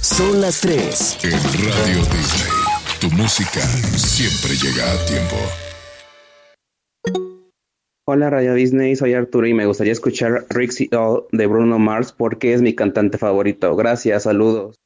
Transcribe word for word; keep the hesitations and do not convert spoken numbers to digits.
Son las tres. En Radio Disney, tu música siempre llega a tiempo. Hola Radio Disney, soy Arturo y me gustaría escuchar Rixie All de Bruno Mars porque es mi cantante favorito. Gracias, saludos.